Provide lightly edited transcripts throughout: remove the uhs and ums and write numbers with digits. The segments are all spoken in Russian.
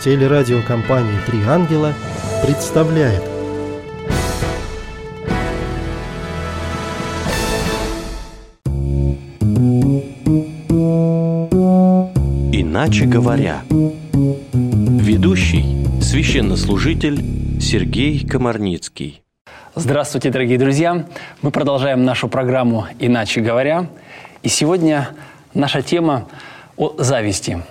Телерадиокомпания «Три ангела» представляет. Иначе говоря. Ведущий – священнослужитель Сергей Комарницкий. Здравствуйте, дорогие друзья! Мы продолжаем нашу программу «Иначе говоря». И сегодня наша тема о зависти.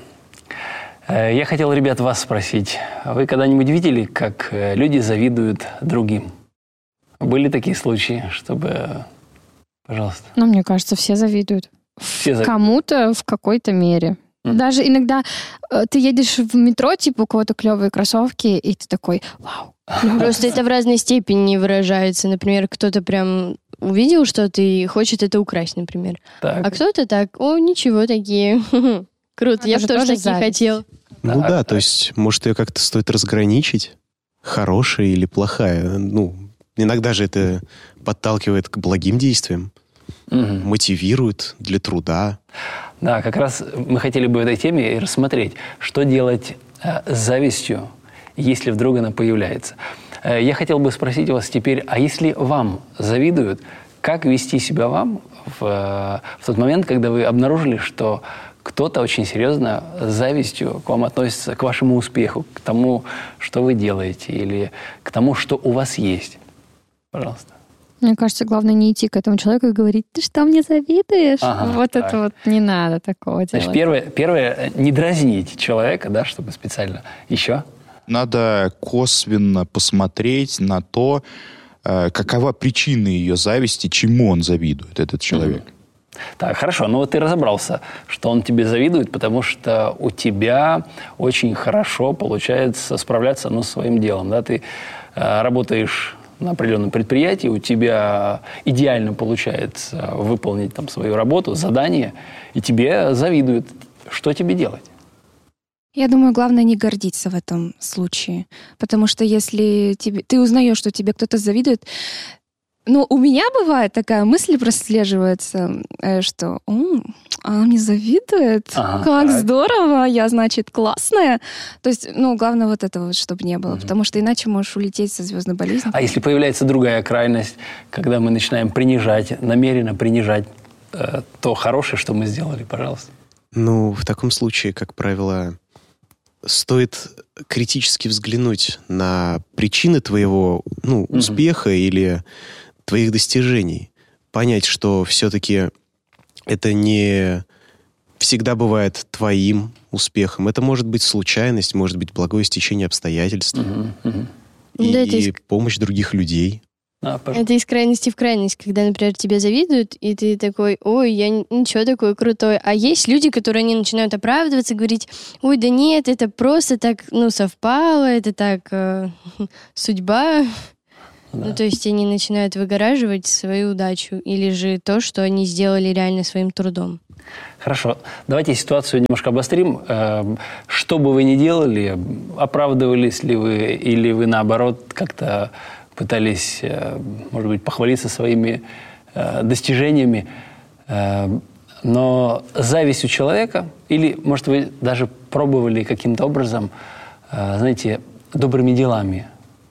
Я хотел, ребят, вас спросить. Вы когда-нибудь видели, как люди завидуют другим? Были такие случаи, чтобы... Пожалуйста. Ну, мне кажется, все завидуют. Кому-то в какой-то мере. Даже иногда ты едешь в метро, типа у кого-то клевые кроссовки, и ты такой, вау. Просто это в разной степени выражается. Например, кто-то прям увидел что-то и хочет это украсть, например. Так. А кто-то так, о, ничего, такие. Круто, я бы тоже такие хотел. Ну да, то есть, может, ее как-то стоит разграничить, хорошая или плохая. Ну, иногда же это подталкивает к благим действиям, мотивирует для труда. Да, как раз мы хотели бы в этой теме и рассмотреть, что делать с завистью, если вдруг она появляется. Я хотел бы спросить вас теперь, а если вам завидуют, как вести себя вам в тот момент, когда вы обнаружили, что кто-то очень серьезно с завистью к вам относится, к вашему успеху, к тому, что вы делаете, или к тому, что у вас есть? Пожалуйста. Мне кажется, главное не идти к этому человеку и говорить, ты что, мне завидуешь? Ага, вот так. это вот не надо такого делать. Значит, первое, не дразнить человека, да, чтобы специально. Еще? Надо косвенно посмотреть на то, какова причина ее зависти, чему он завидует, этот человек. Так, хорошо. Ну вот ты разобрался, что он тебе завидует, потому что у тебя очень хорошо получается справляться с своим делом. Да? Ты работаешь на определенном предприятии, у тебя идеально получается выполнить там свою работу, задание, и тебе завидуют. Что тебе делать? Я думаю, главное не гордиться в этом случае. Потому что если ты узнаешь, что тебе кто-то завидует, ну, у меня бывает такая мысль прослеживается, что она мне завидует, как так. Здорово, я, значит, классная. То есть, ну, главное вот это вот, чтобы не было, потому что иначе можешь улететь со звездной болезнью. А если появляется другая крайность, когда мы начинаем принижать, намеренно принижать то хорошее, что мы сделали, пожалуйста? Ну, в таком случае, как правило, стоит критически взглянуть на причины твоего, успеха или твоих достижений. Понять, что все-таки это не всегда бывает твоим успехом. Это может быть случайность, может быть благое стечение обстоятельств и помощь других людей. Это из крайности в крайность, когда, например, тебе завидуют, и ты такой, ой, я ничего такой крутой. А есть люди, которые они начинают оправдываться, говорить, ой, да нет, это просто так, совпало, это так судьба. Да. Ну, то есть они начинают выгораживать свою удачу или же то, что они сделали реально своим трудом. Хорошо. Давайте ситуацию немножко обострим. Что бы вы ни делали, оправдывались ли вы или вы, наоборот, как-то пытались, может быть, похвалиться своими достижениями, но зависть у человека, или, может, вы даже пробовали каким-то образом, знаете, добрыми делами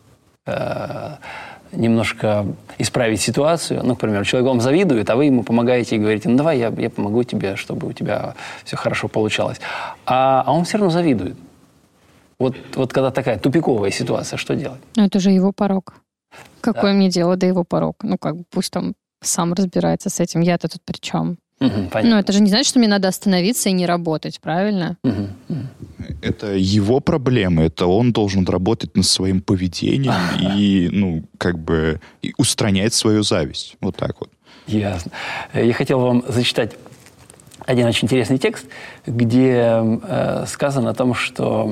немножко исправить ситуацию. Ну, к примеру, человек вам завидует, а вы ему помогаете и говорите, давай я помогу тебе, чтобы у тебя все хорошо получалось. А он все равно завидует. Вот когда такая тупиковая ситуация, что делать? Ну, это же его порок. Какое мне дело до его порок? Пусть там сам разбирается с этим. Я-то тут при чем? Это же не значит, что мне надо остановиться и не работать, правильно? Это его проблемы, это он должен работать над своим поведением и, и устранять свою зависть. Вот так вот. Ясно. Я хотел вам зачитать один очень интересный текст, где сказано о том, что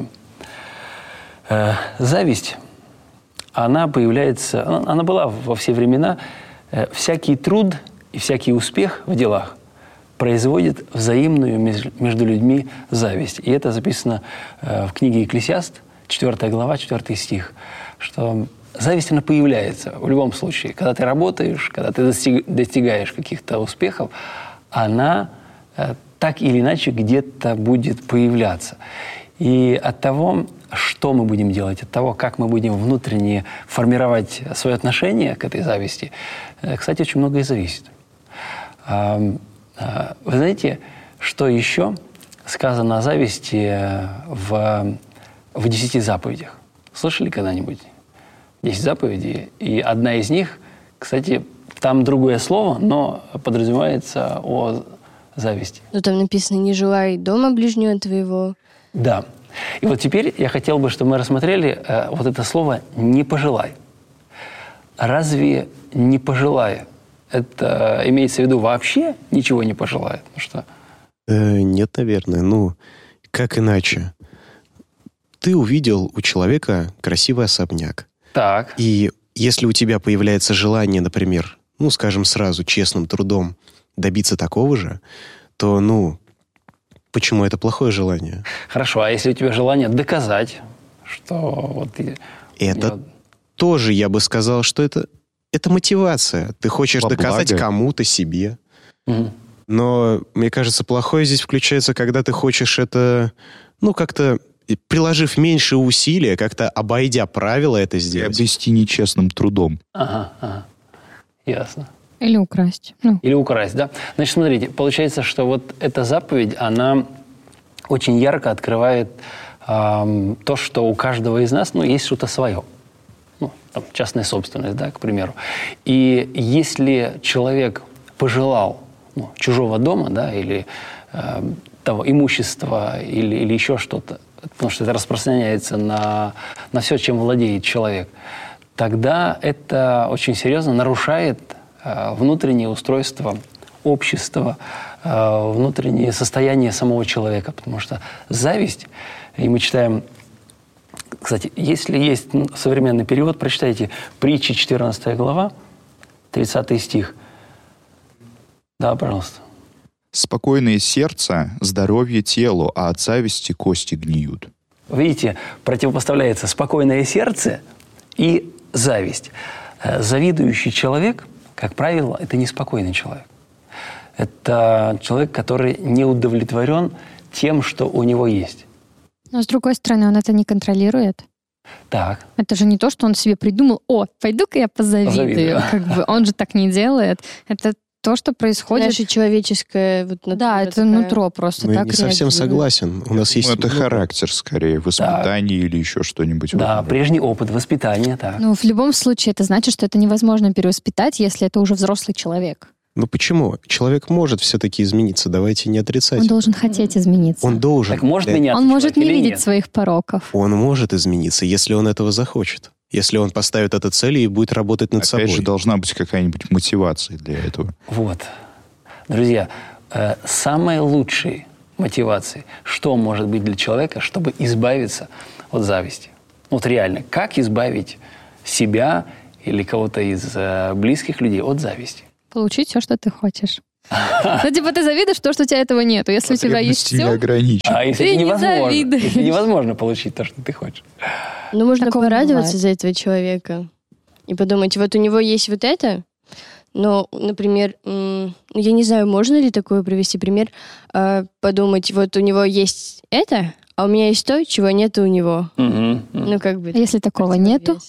зависть, она появляется, она была во все времена, всякий труд и всякий успех в делах производит взаимную между людьми зависть. И это записано в книге «Екклесиаст», 4 глава, 4 стих, что зависть, она появляется в любом случае. Когда ты работаешь, когда ты достигаешь каких-то успехов, она так или иначе где-то будет появляться. И от того, что мы будем делать, от того, как мы будем внутренне формировать свое отношение к этой зависти, кстати, очень многое зависит. Вы знаете, что еще сказано о зависти в 10 заповедях? Слышали когда-нибудь? 10 заповедей. И одна из них, кстати, там другое слово, но подразумевается о зависти. Ну, там написано «не желай дома ближнего твоего». Да. И вот теперь я хотел бы, чтобы мы рассмотрели вот это слово «не пожелай». Разве «не пожелай» это имеется в виду вообще ничего не пожелает? Ну что? Нет, наверное. Ну, как иначе? Ты увидел у человека красивый особняк. Так. И если у тебя появляется желание, например, ну, скажем, сразу честным трудом добиться такого же, то, ну, почему это плохое желание? Хорошо, а если у тебя желание доказать, что вот... Это тоже, я бы сказал, что это мотивация. Ты хочешь доказать кому-то, себе. Угу. Но, мне кажется, плохое здесь включается, когда ты хочешь это, ну, как-то приложив меньше усилия, как-то обойдя правила это сделать. И обвести нечестным трудом. Ага. Ясно. Или украсть. Или украсть, да? Значит, смотрите, получается, что вот эта заповедь, она очень ярко открывает то, что у каждого из нас, есть что-то свое. Там, частная собственность, да, к примеру. И если человек пожелал чужого дома, да, или того имущества, или еще что-то, потому что это распространяется на все, чем владеет человек, тогда это очень серьезно нарушает внутреннее устройство общества, внутреннее состояние самого человека. Потому что зависть, и мы читаем, кстати, если есть современный перевод, прочитайте Притчи, 14 глава, 30 стих. Да, пожалуйста. «Спокойное сердце – здоровье телу, а от зависти кости гниют». Видите, противопоставляется спокойное сердце и зависть. Завидующий человек, как правило, это неспокойный человек. Это человек, который не удовлетворен тем, что у него есть. Но, с другой стороны, он это не контролирует. Так. Это же не то, что он себе придумал, пойду-ка я позавидую. Он же так не делает. Это то, что происходит... Наше человеческое... Да, это нутро просто так не совсем согласен. У нас есть... это характер, скорее, воспитание или еще что-нибудь. Да, прежний опыт воспитания, так. В любом случае, это значит, что это невозможно перевоспитать, если это уже взрослый человек. Почему? Человек может все-таки измениться, давайте не отрицать. Он должен хотеть измениться. Он должен. Так может меняться. Он может не видеть нет? своих пороков. Он может измениться, если он этого захочет. Если он поставит эту цель и будет работать над собой. Опять же, должна быть какая-нибудь мотивация для этого. Вот. Друзья, самой лучшей мотивацией, что может быть для человека, чтобы избавиться от зависти? Реально, как избавить себя или кого-то из близких людей от зависти? Получить все, что ты хочешь. Ты завидуешь то, что у тебя этого нету. Если у тебя есть все... А если ты это не невозможно? завидуешь. Если невозможно получить то, что ты хочешь. Можно Такого порадоваться бывает. за этого человека и подумать, вот у него есть вот это, но, например, я не знаю, можно ли такое привести пример, подумать, вот у него есть это, а у меня есть то, чего нету у него. А если такого нету?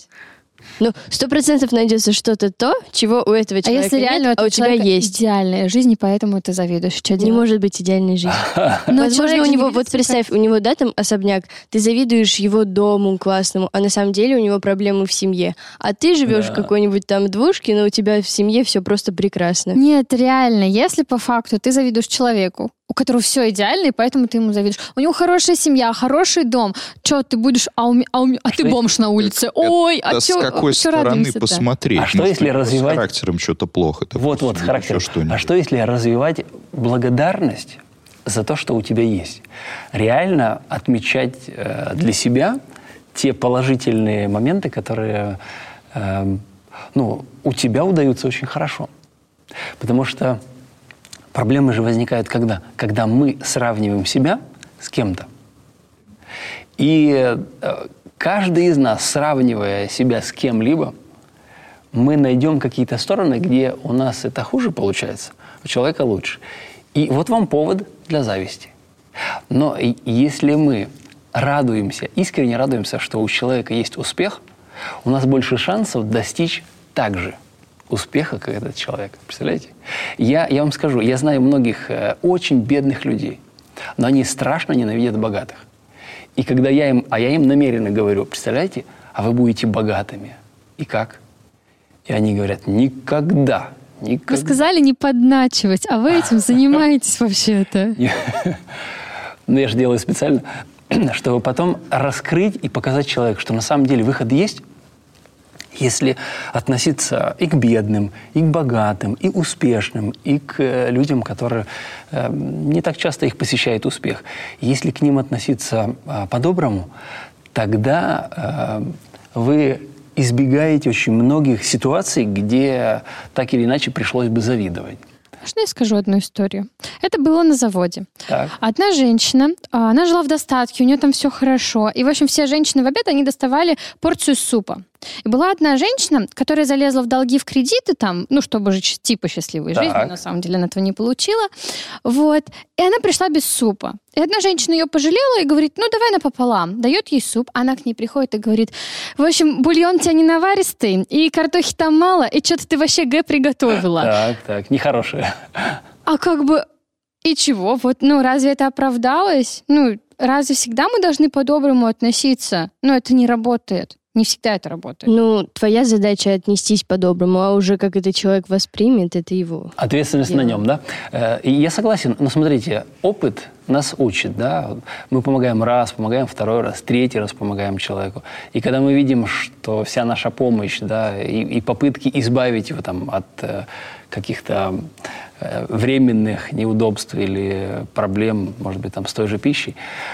100% найдется что-то то, чего у этого человека если реально нет, у у тебя есть. идеальная жизнь, и поэтому ты завидуешь. Что Не делать? может быть идеальной жизни. Но Возможно, человек у же не него, видит вот представь, у него, да, там особняк, ты завидуешь его дому классному, а на самом деле у него проблемы в семье. А ты живешь в какой-нибудь там двушке, но у тебя в семье все просто прекрасно. Нет, реально, если по факту ты завидуешь человеку, у которого все идеально, и поэтому ты ему завидуешь. У него хорошая семья, хороший дом. Че, ты будешь, ты бомж на улице. Ой, а с какой стороны посмотреть? А что, если развивать... С характером что-то плохо? Вот, с характером. А что, если развивать благодарность за то, что у тебя есть? Реально отмечать для себя те положительные моменты, которые у тебя удаются очень хорошо. Потому что проблемы же возникают когда? Когда мы сравниваем себя с кем-то. И каждый из нас, сравнивая себя с кем-либо, мы найдем какие-то стороны, где у нас это хуже получается, у человека лучше. И вот вам повод для зависти. Но если мы радуемся, искренне радуемся, что у человека есть успех, у нас больше шансов достичь также успеха, как этот человек. Представляете? Я вам скажу, я знаю многих очень бедных людей, но они страшно ненавидят богатых. И когда я им намеренно говорю, представляете, а вы будете богатыми. И как? И они говорят, никогда. Вы сказали не подначивать, а вы этим занимаетесь вообще-то. Ну, я же делаю специально, чтобы потом раскрыть и показать человеку, что на самом деле выход есть, если относиться и к бедным, и к богатым, и успешным, и к людям, которые не так часто их посещает успех. Если к ним относиться по-доброму, тогда вы избегаете очень многих ситуаций, где так или иначе пришлось бы завидовать. Можно я скажу одну историю? Это было на заводе. Так. Одна женщина, она жила в достатке, у нее там все хорошо. И, в общем, все женщины в обед, они доставали порцию супа. И была одна женщина, которая залезла в долги, в кредиты там, ну, чтобы жить типа счастливой жизнью, на самом деле она этого не получила. Вот. И она пришла без супа. И одна женщина ее пожалела и говорит, ну, давай напополам. Дает ей суп, она к ней приходит и говорит, в общем, бульон у тебя не наваристый, и картохи там мало, и что-то ты вообще приготовила. Так, нехорошее. А как бы, и чего? Вот, ну, разве это оправдалось? Ну, разве всегда мы должны по-доброму относиться? Ну, это не работает. Не всегда это работает. Ну, твоя задача отнестись по-доброму, а уже как этот человек воспримет, это его. Ответственность на нем, да? И я согласен, но смотрите, опыт нас учит, да? Мы помогаем раз, помогаем второй раз, третий раз помогаем человеку. И когда мы видим, что вся наша помощь, да, и попытки избавить его там от каких-то временных неудобств или проблем, может быть, там, с той же пищей,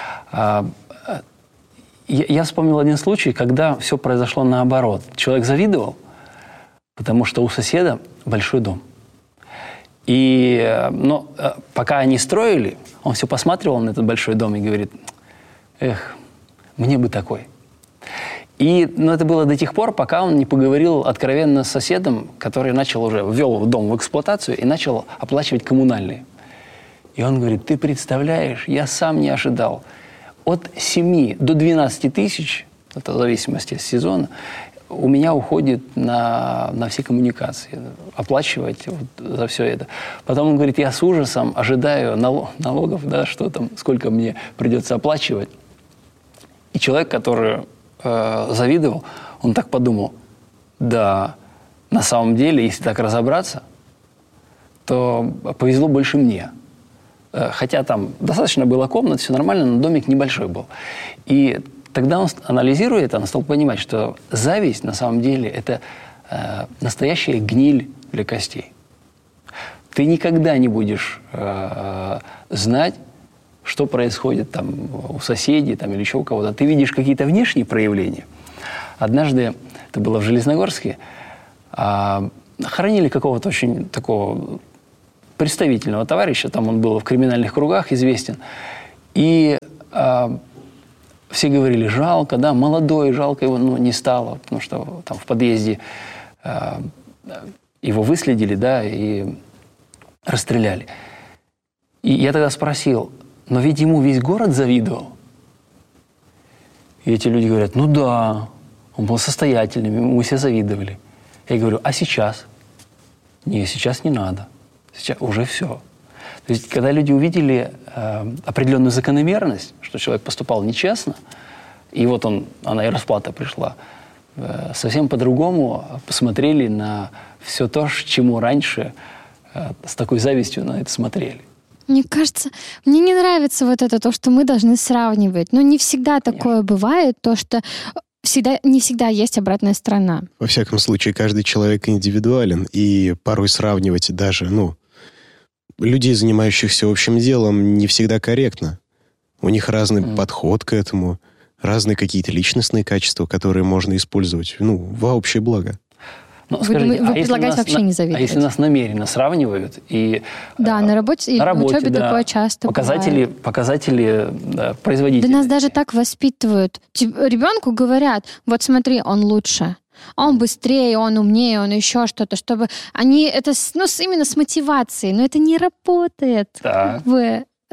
я вспомнил один случай, когда все произошло наоборот. Человек завидовал, потому что у соседа большой дом. И пока они строили, он все посматривал на этот большой дом и говорит, эх, мне бы такой. И это было до тех пор, пока он не поговорил откровенно с соседом, который ввел дом в эксплуатацию и начал оплачивать коммунальные. И он говорит, ты представляешь, я сам не ожидал. От 7 до 12 тысяч, это в зависимости от сезона, у меня уходит на все коммуникации, оплачивать за все это. Потом он говорит, я с ужасом ожидаю налогов, да, что там, сколько мне придется оплачивать. И человек, который завидовал, он так подумал, да, на самом деле, если так разобраться, то повезло больше мне. Хотя там достаточно было комнат, все нормально, но домик небольшой был. И тогда он, анализируя это, он стал понимать, что зависть на самом деле это настоящая гниль для костей. Ты никогда не будешь знать, что происходит там у соседей там, или еще у кого-то. Ты видишь какие-то внешние проявления. Однажды, это было в Железногорске, хоронили какого-то очень такого представительного товарища, там он был в криминальных кругах известен, и все говорили, жалко, да, молодой, жалко его, не стало, потому что там в подъезде его выследили, да, и расстреляли. И я тогда спросил, но ведь ему весь город завидовал. И эти люди говорят, ну да, он был состоятельным, мы все завидовали. Я говорю, а сейчас? Не, сейчас не надо. Сейчас уже все. То есть, когда люди увидели определенную закономерность, что человек поступал нечестно, и вот она и расплата пришла, совсем по-другому посмотрели на все то, чему раньше с такой завистью на это смотрели. Мне кажется, мне не нравится вот это, то, что мы должны сравнивать. Но не всегда такое бывает, то, что не всегда есть обратная сторона. Во всяком случае, каждый человек индивидуален, и порой сравнивать даже, людей, занимающихся общим делом, не всегда корректно. У них разный подход к этому, разные какие-то личностные качества, которые можно использовать, во общее благо. Скажите, вы предлагаете вообще не завидовать? А если нас намеренно сравнивают и на работе или на учебе такое часто показатели производительности. Да нас даже так воспитывают. Ребенку говорят, вот смотри, он лучше. Он быстрее, он умнее, он еще что-то, чтобы они это именно с мотивацией, но это не работает.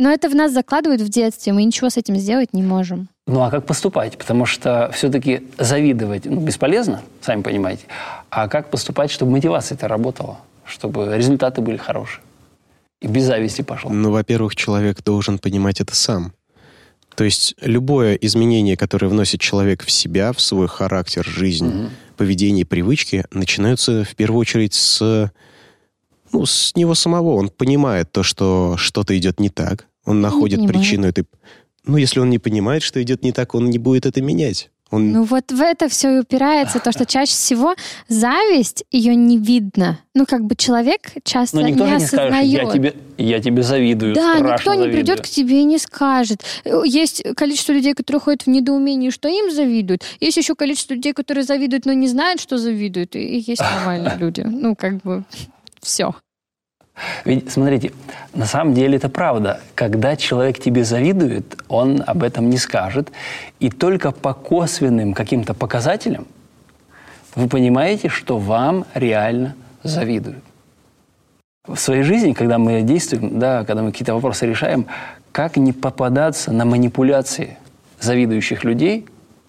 Но это в нас закладывают в детстве, мы ничего с этим сделать не можем. Ну а как поступать? Потому что все-таки завидовать бесполезно, сами понимаете. А как поступать, чтобы мотивация-то работала? Чтобы результаты были хорошие? И без зависти пошло. Ну, во-первых, человек должен понимать это сам. То есть любое изменение, которое вносит человек в себя, в свой характер, жизнь, поведение, привычки, начинаются в первую очередь с него самого. Он понимает то, что что-то идет не так. Он находит причину этой... Ну, если он не понимает, что идет не так, он не будет это менять. Ну вот в это все и упирается, то, что чаще всего зависть, ее не видно. Ну как бы человек часто но никто не же осознает. Не скажет, я тебе завидую, да, страшно никто не завидую. придет к тебе и не скажет. Есть количество людей, которые ходят в недоумении, что им завидуют. Есть еще количество людей, которые завидуют, но не знают, что завидуют. И есть нормальные люди. Ну как бы все. Ведь, смотрите, на самом деле это правда. Когда человек тебе завидует, он об этом не скажет. И только по косвенным каким-то показателям вы понимаете, что вам реально завидуют. В своей жизни, когда мы действуем, да, когда мы какие-то вопросы решаем, как не попадаться на манипуляции завидующих людей,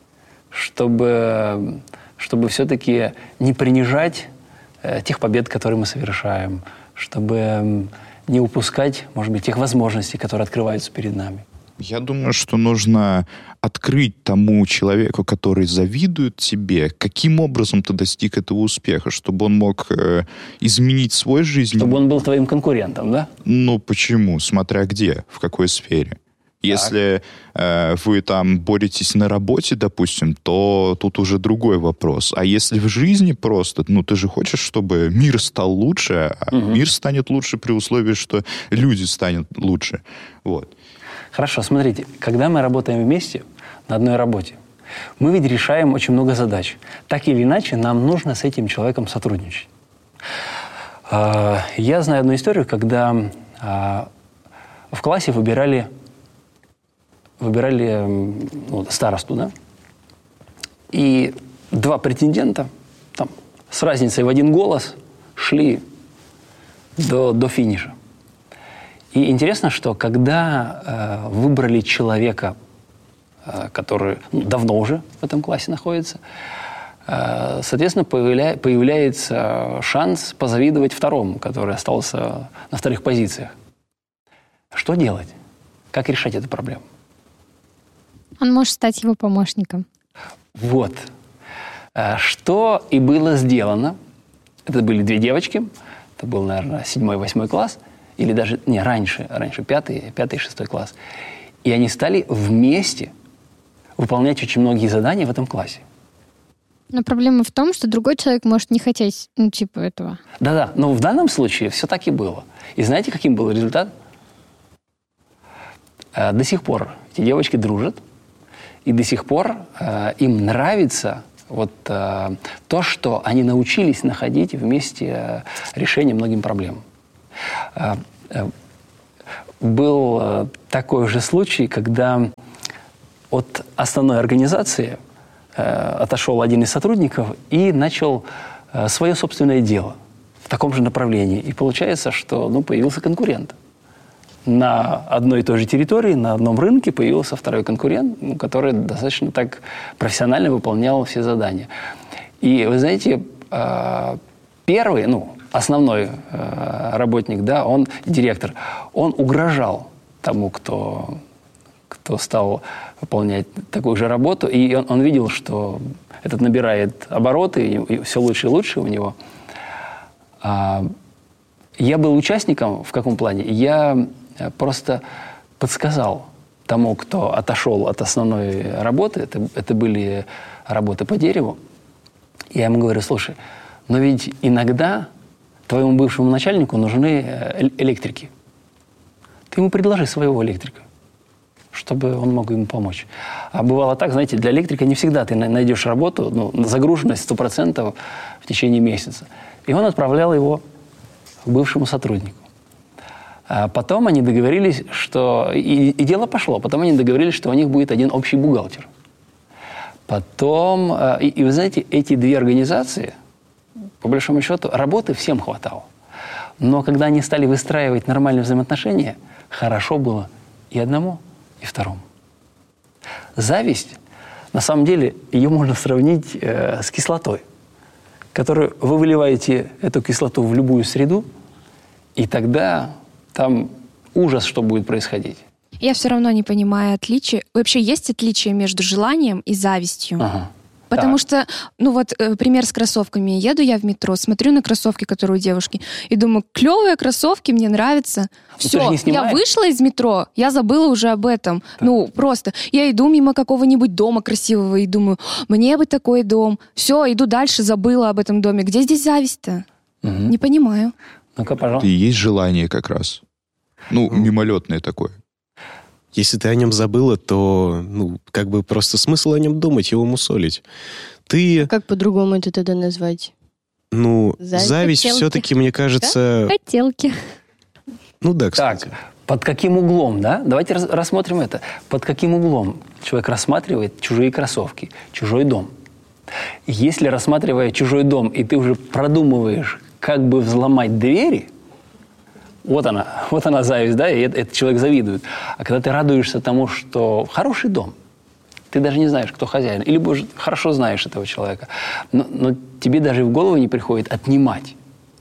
чтобы все-таки не принижать тех побед, которые мы совершаем, чтобы не упускать, может быть, тех возможностей, которые открываются перед нами. Я думаю, что нужно открыть тому человеку, который завидует тебе, каким образом ты достиг этого успеха, чтобы он мог изменить свой жизнь. Чтобы он был твоим конкурентом, да? Ну, почему? Смотря где, в какой сфере. Если вы там боретесь на работе, допустим, то тут уже другой вопрос. А если в жизни просто, ты же хочешь, чтобы мир стал лучше, а мир станет лучше при условии, что люди станут лучше. Вот. Хорошо, смотрите, когда мы работаем вместе на одной работе, мы ведь решаем очень много задач. Так или иначе, нам нужно с этим человеком сотрудничать. Я знаю одну историю, когда в классе выбирали старосту, да? И два претендента там, с разницей в один голос шли до финиша. И интересно, что когда выбрали человека, который давно уже в этом классе находится, соответственно, появляется шанс позавидовать второму, который остался на вторых позициях. Что делать? Как решать эту проблему? Он может стать его помощником. Вот. Что и было сделано. Это были две девочки. Это был, наверное, 7-8 класс. Или даже, раньше 5-6 класс. И они стали вместе выполнять очень многие задания в этом классе. Но проблема в том, что другой человек может не хотеть, этого. Да-да, но в данном случае все так и было. И знаете, каким был результат? До сих пор эти девочки дружат. И до сих пор им нравится то, что они научились находить вместе решение многим проблемам. Был такой же случай, когда от основной организации отошел один из сотрудников и начал свое собственное дело в таком же направлении. И получается, что появился конкурент. На одной и той же территории, на одном рынке появился второй конкурент, который достаточно так профессионально выполнял все задания. И вы знаете, первый, основной работник, да, он директор, он угрожал тому, кто стал выполнять такую же работу, и он видел, что этот набирает обороты, и все лучше и лучше у него. Я был участником в каком плане? Я просто подсказал тому, кто отошел от основной работы, это были работы по дереву, я ему говорю: слушай, но ведь иногда твоему бывшему начальнику нужны электрики. Ты ему предложи своего электрика, чтобы он мог ему помочь. А бывало так, знаете, для электрика не всегда ты найдешь работу, загруженность 100% в течение месяца. И он отправлял его к бывшему сотруднику. А потом они договорились, что... И дело пошло. Потом они договорились, что у них будет один общий бухгалтер. Потом... И вы знаете, эти две организации, по большому счету, работы всем хватало. Но когда они стали выстраивать нормальные взаимоотношения, хорошо было и одному, и второму. Зависть, на самом деле, ее можно сравнить с кислотой, которую вы выливаете эту кислоту в любую среду, и тогда там ужас, что будет происходить. Я все равно не понимаю отличия. Вообще есть отличие между желанием и завистью? Ага. Потому Так. что, пример с кроссовками. Еду я в метро, смотрю на кроссовки, которые у девушки, и думаю, клевые кроссовки, мне нравятся. ты же Все, не я снимаешь. вышла из метро, я забыла уже об этом. Просто. Я иду мимо какого-нибудь дома красивого и думаю, мне бы такой дом. Все, иду дальше, забыла об этом доме. Где здесь зависть-то? Мгм. Не понимаю. Ну-ка, И пожалуйста. есть желание как раз. Мимолетное такое. Если ты о нем забыла, то, просто смысл о нем думать, его мусолить. Ты, Как по-другому это тогда назвать? зависть хотелки. все-таки, мне кажется... Хотелки. Кстати. Так, под каким углом, да? Давайте рассмотрим это. Под каким углом человек рассматривает чужие кроссовки, чужой дом? Если, рассматривая чужой дом, и ты уже продумываешь, как бы взломать двери, вот она зависть, да, и этот человек завидует. А когда ты радуешься тому, что хороший дом, ты даже не знаешь, кто хозяин, или хорошо знаешь этого человека, но тебе даже в голову не приходит отнимать,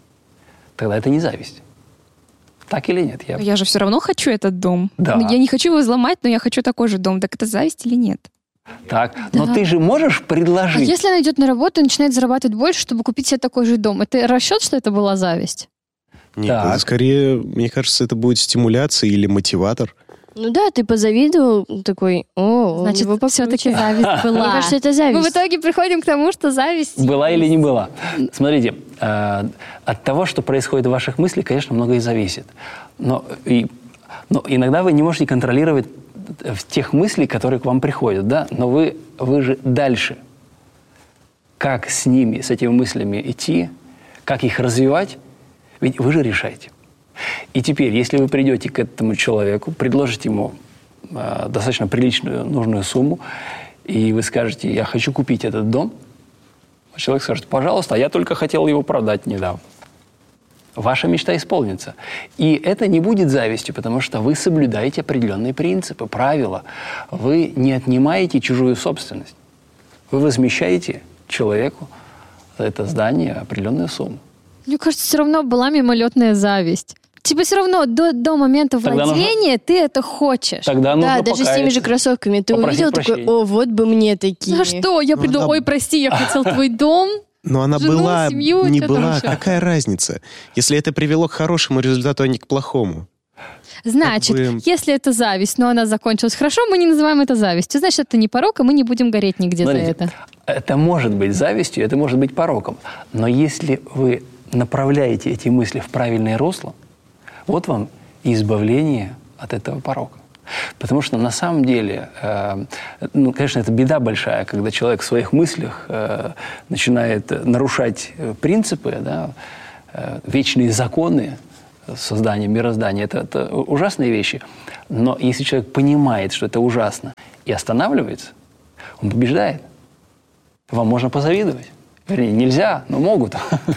тогда это не зависть. Так или нет? Я же все равно хочу этот дом. Да. Я не хочу его взломать, но я хочу такой же дом. Так это зависть или нет? Так, но ты же можешь А предложить... если она идет на работу и начинает зарабатывать больше, чтобы купить себе такой же дом, это расчет, что это была зависть? Нет, Так. это скорее, мне кажется, это будет стимуляция или мотиватор. Ну да, ты позавидовал, такой, у Значит, него покруче. все-таки зависть была. Мне кажется, это зависть. Мы в итоге приходим к тому, что зависть... Была или не была. Смотрите, от того, что происходит в ваших мыслях, конечно, многое зависит. Но иногда вы не можете контролировать тех мыслей, которые к вам приходят, да? Но вы же дальше. Как с ними, с этими мыслями идти, как их развивать, ведь вы же решаете. И теперь, если вы придете к этому человеку, предложите ему достаточно приличную, нужную сумму, и вы скажете, я хочу купить этот дом, человек скажет, пожалуйста, а я только хотел его продать недавно. Ваша мечта исполнится. И это не будет завистью, потому что вы соблюдаете определенные принципы, правила. Вы не отнимаете чужую собственность. Вы возмещаете человеку за это здание определенную сумму. Мне кажется, все равно была мимолетная зависть. Типа все равно до момента Тогда владения ты это хочешь. Тогда нужно Да, даже с теми же кроссовками. Ты попросить увидел такой, прощения. о, вот бы мне такие. За что? Я приду, она- ой, прости, я хотел твой дом. Но она Жену, была, семью, не что там была. еще? Какая разница? Если это привело к хорошему результату, а не к плохому. Значит, Как бы- если это зависть, но она закончилась хорошо, мы не называем это завистью. Значит, это не порок, и мы не будем гореть нигде за Смотрите, это. это может быть завистью, это может быть пороком. Но если вы направляете эти мысли в правильное русло, вот вам и избавление от этого порока. Потому что на самом деле, конечно, это беда большая, когда человек в своих мыслях начинает нарушать принципы, да, вечные законы создания мироздания. Это ужасные вещи. Но если человек понимает, что это ужасно, и останавливается, он побеждает. Вам можно позавидовать. Вернее, нельзя, но могут.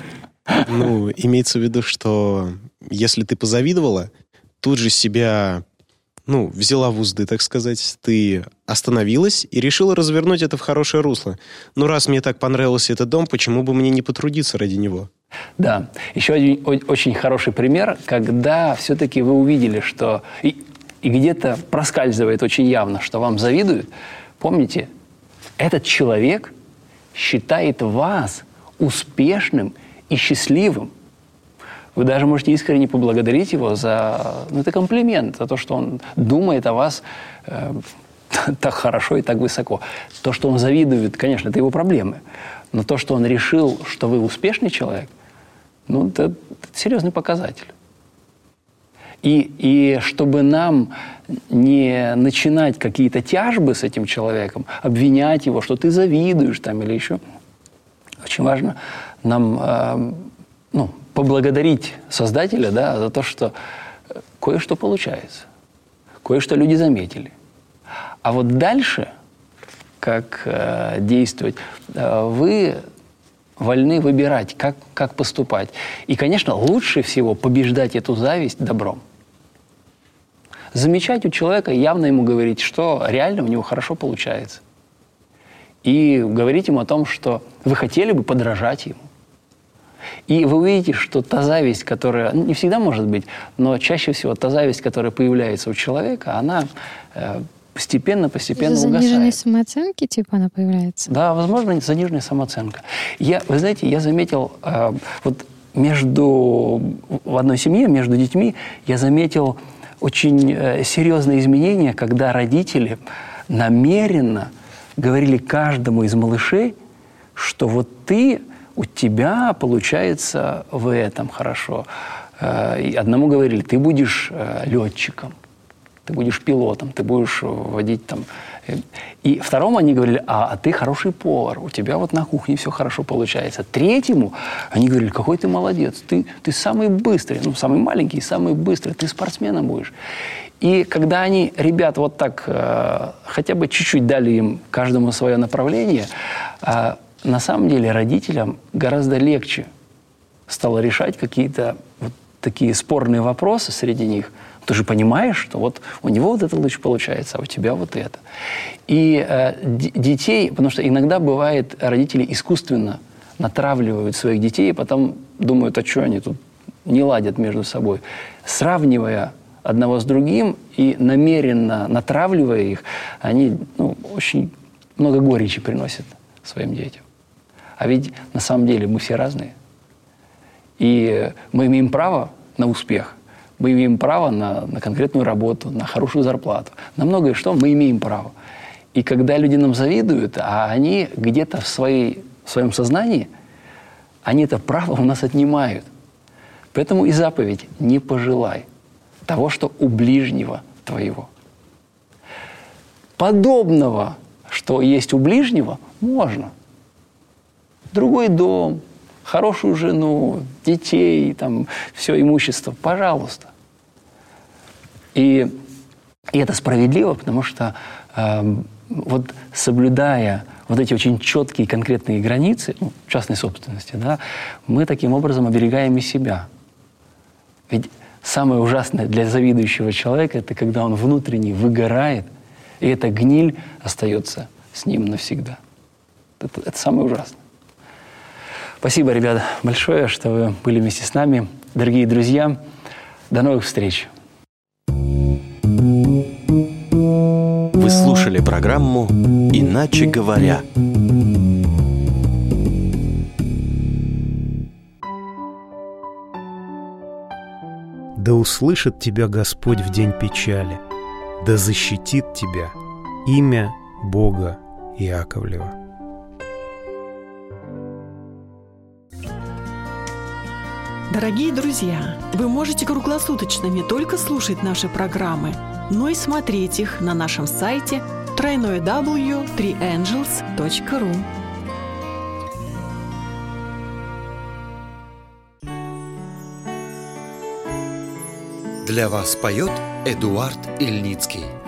Имеется в виду, что если ты позавидовала, тут же себя, взяла в узды, так сказать, ты остановилась и решила развернуть это в хорошее русло. Раз мне так понравился этот дом, почему бы мне не потрудиться ради него? Да. Еще один очень хороший пример, когда все-таки вы увидели, что и где-то проскальзывает очень явно, что вам завидуют. Помните, этот человек считает вас успешным и счастливым. Вы даже можете искренне поблагодарить его за... это комплимент, за то, что он думает о вас так хорошо и так высоко. То, что он завидует, конечно, это его проблемы. Но то, что он решил, что вы успешный человек, это серьезный показатель. И чтобы нам не начинать какие-то тяжбы с этим человеком, обвинять его, что ты завидуешь там или еще, очень важно нам поблагодарить Создателя, да, за то, что кое-что получается, кое-что люди заметили. А вот дальше, как действовать, вы вольны выбирать, как поступать. И, конечно, лучше всего побеждать эту зависть добром. замечать у человека, явно ему говорить, что реально у него хорошо получается. И говорить ему о том, что вы хотели бы подражать ему. И вы увидите, что та зависть, которая, не всегда может быть, но чаще всего та зависть, которая появляется у человека, она постепенно Из-за угасает. заниженной самооценки, типа, она появляется? Да, возможно, заниженная самооценка. Вы знаете, я заметил, в одной семье, между детьми, я заметил очень серьезные изменения, когда родители намеренно говорили каждому из малышей, что вот у тебя получается в этом хорошо. И одному говорили, ты будешь летчиком, ты будешь пилотом, ты будешь водить там. И второму они говорили, а ты хороший повар, у тебя вот на кухне все хорошо получается. Третьему они говорили, какой ты молодец, ты самый быстрый, самый маленький, самый быстрый, ты спортсменом будешь. И когда они, ребят, вот так хотя бы чуть-чуть дали им каждому свое направление, на самом деле родителям гораздо легче стало решать какие-то вот такие спорные вопросы среди них. Ты же понимаешь, что вот у него вот это лучше получается, а у тебя вот это. И детей, потому что иногда бывает, родители искусственно натравливают своих детей, и потом думают, а что они тут не ладят между собой. Сравнивая одного с другим и намеренно натравливая их, они очень много горечи приносят своим детям. А ведь на самом деле мы все разные. И мы имеем право на успех. Мы имеем право на конкретную работу, на хорошую зарплату. На многое что мы имеем право. И когда люди нам завидуют, а они где-то в своем сознании, они это право у нас отнимают. Поэтому и заповедь «не пожелай того, что у ближнего твоего». Подобного, что есть у ближнего, можно. Другой дом, хорошую жену, детей, там, все имущество, пожалуйста. И это справедливо, потому что вот соблюдая вот эти очень четкие конкретные границы частной собственности, да, мы таким образом оберегаем и себя. Ведь самое ужасное для завидующего человека – это когда он внутренне выгорает, и эта гниль остается с ним навсегда. Это самое ужасное. Спасибо, ребята, большое, что вы были вместе с нами. Дорогие друзья, до новых встреч. Вы слушали программу «Иначе говоря». Да услышит тебя Господь в день печали, да защитит тебя имя Бога Иаковлева. Дорогие друзья, вы можете круглосуточно не только слушать наши программы, но и смотреть их на нашем сайте www.3angels.ru. Для вас поет Эдуард Ильницкий.